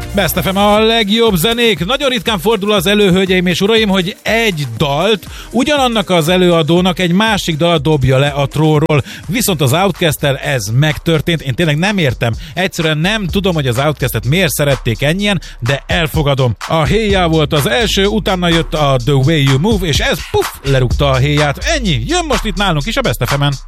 Best FM a legjobb zenék. Nagyon ritkán fordul az elő, hölgyeim és uraim, hogy egy dalt ugyanannak az előadónak egy másik dal dobja le a tróról. Viszont az Outkast-tel ez megtörtént. Én tényleg nem értem. Egyszerűen nem tudom, hogy az Outkast-et miért szerették ennyien, de elfogadom. A Hey Ya volt az első, utána jött a The Way You Move, és ez lerúgta a Hey Ya-t. Ennyi. Jön most itt nálunk is a Best FM-en.